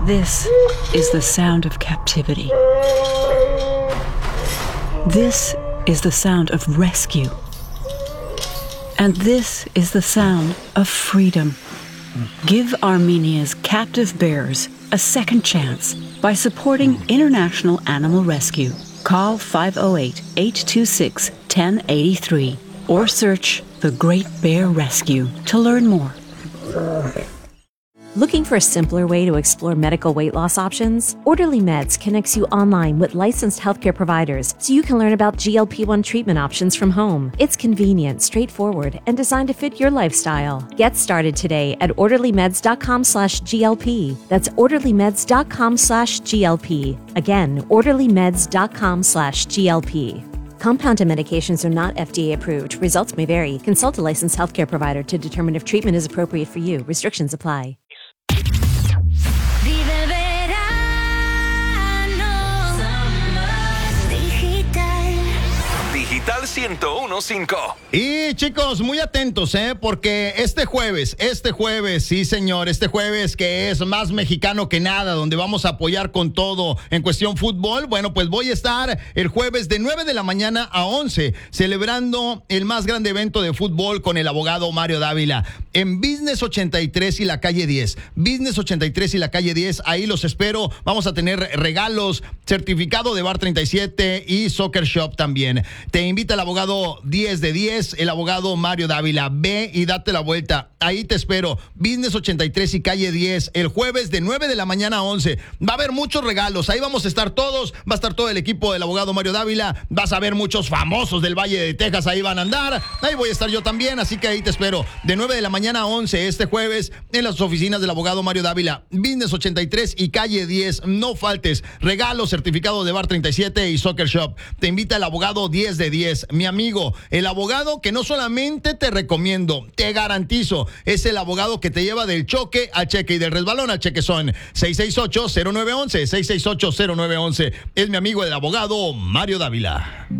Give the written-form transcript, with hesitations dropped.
This is the sound of captivity. This is the sound of rescue. And this is the sound of freedom. Give Armenia's captive bears a second chance by supporting International Animal Rescue. Call 508-826-1083 or search The Great Bear Rescue to learn more. Looking for a simpler way to explore medical weight loss options? Orderly Meds connects you online with licensed healthcare providers so you can learn about GLP-1 treatment options from home. It's convenient, straightforward, and designed to fit your lifestyle. Get started today at orderlymeds.com/GLP. That's orderlymeds.com/GLP. Again, orderlymeds.com/GLP. Compounded medications are not FDA approved. Results may vary. Consult a licensed healthcare provider to determine if treatment is appropriate for you. Restrictions apply. Vive el verano. Digital. Digital 101.5. Y chicos, muy atentos, porque este jueves, sí señor, este jueves que es más mexicano que nada, donde vamos a apoyar con todo en cuestión fútbol, bueno, pues voy a estar el jueves de 9 de la mañana a 11, celebrando el más grande evento de fútbol con el abogado Mario Dávila, en Business 83 y la calle 10. Business 83 y la calle 10, ahí los espero. Vamos a tener regalos, certificado de Bar 37 y Soccer Shop también. Te invita el abogado 10 de 10, el abogado Mario Dávila. Ve y date la vuelta. Ahí te espero. Business 83 y calle 10, el jueves de 9 de la mañana a 11. Va a haber muchos regalos. Ahí vamos a estar todos. Va a estar todo el equipo del abogado Mario Dávila. Vas a ver muchos famosos del Valle de Texas. Ahí van a andar. Ahí voy a estar yo también. Así que ahí te espero. De 9 de la mañana a 11 este jueves en las oficinas del abogado Mario Dávila. Business 83 y calle 10. No faltes. Regalos, certificado de Bar 37 y Soccer Shop. Te invita el abogado 10 de 10. Mi amigo, el abogado que no solamente te recomiendo, te garantizo, es el abogado que te lleva del choque al cheque y del resbalón al chequezón. 668-0911, 668-0911. Es mi amigo el abogado Mario Dávila.